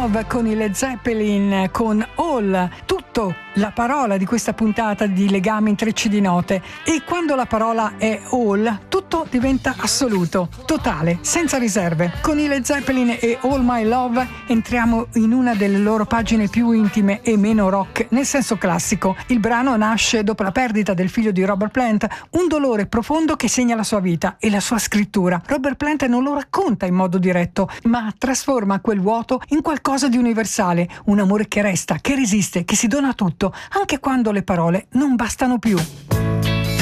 Love con i Led Zeppelin, con All, tutto la parola di questa puntata di Legami Intrecci di Note. E quando la parola è all, tutto diventa assoluto, totale, senza riserve. Con i Led Zeppelin e All My Love entriamo in una delle loro pagine più intime e meno rock, nel senso classico. Il brano nasce dopo la perdita del figlio di Robert Plant, un dolore profondo che segna la sua vita e la sua scrittura. Robert Plant non lo racconta in modo diretto, ma trasforma quel vuoto in qualcosa di universale, un amore che resta, che resiste, che si dona tutto, anche quando le parole non bastano più.